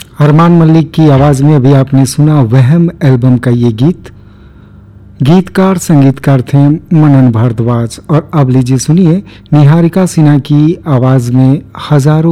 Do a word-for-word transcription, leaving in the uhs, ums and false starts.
अरमान मलिक की आवाज़ में अभी आपने सुना वहम एल्बम का ये गीत। गीतकार संगीतकार थे मनन भारद्वाज। और अब लीजिए सुनिए निहारिका सिन्हा की आवाज़ में हजारों